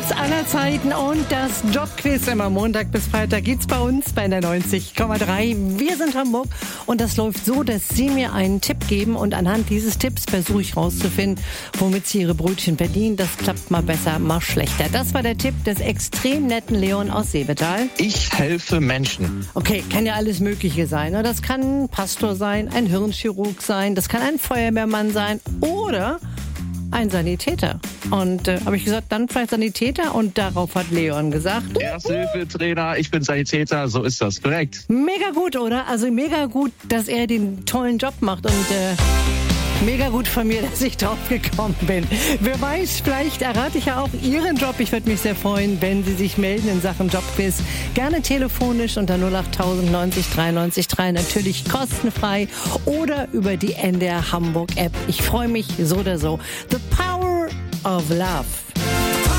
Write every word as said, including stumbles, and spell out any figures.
aller Zeiten und das Jobquiz immer Montag bis Freitag gibt's bei uns bei der neunzig Komma drei. Wir sind Hamburg und das läuft so, dass Sie mir einen Tipp geben und anhand dieses Tipps versuche ich rauszufinden, womit Sie Ihre Brötchen verdienen. Das klappt mal besser, mal schlechter. Das war der Tipp des extrem netten Leon aus Seebetal. Ich helfe Menschen. Okay, kann ja alles Mögliche sein. Ne? Das kann ein Pastor sein, ein Hirnchirurg sein, das kann ein Feuerwehrmann sein oder ein Sanitäter. Und äh, habe ich gesagt, dann vielleicht Sanitäter? Und darauf hat Leon gesagt, Ersthilfetrainer, ich bin Sanitäter, so ist das, korrekt. Mega gut, oder? Also mega gut, dass er den tollen Job macht und äh, mega gut von mir, dass ich drauf gekommen bin. Wer weiß, vielleicht errate ich ja auch Ihren Job. Ich würde mich sehr freuen, wenn Sie sich melden in Sachen Jobquiz. Gerne telefonisch unter null acht neunzig dreiundneunzig drei, natürlich kostenfrei oder über die N D R Hamburg App. Ich freue mich so oder so. The Power of Love.